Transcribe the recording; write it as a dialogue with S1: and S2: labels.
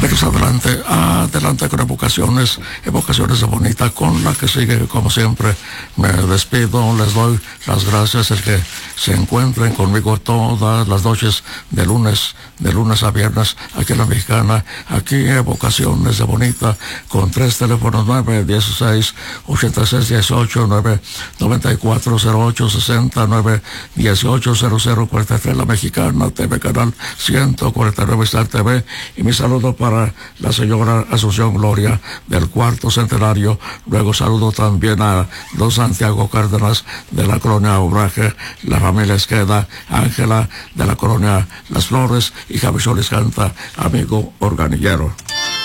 S1: Pero adelante con evocaciones de Bonita, con la que sigue, como siempre, me despido, les doy las gracias, el que se encuentren conmigo todas las noches de lunes a viernes, aquí en La Mexicana, aquí evocaciones de Bonita, con 3 teléfonos, 916-8618, 9940860, 9180043, La Mexicana, TV Canal 149 Star TV, y mi saludo para la señora Asunción Gloria del 4º centenario. Luego saludo también a don Santiago Cárdenas de la colonia Obraje, la familia Esqueda, Ángela de la colonia Las Flores y Javi Solis Canta, amigo organillero.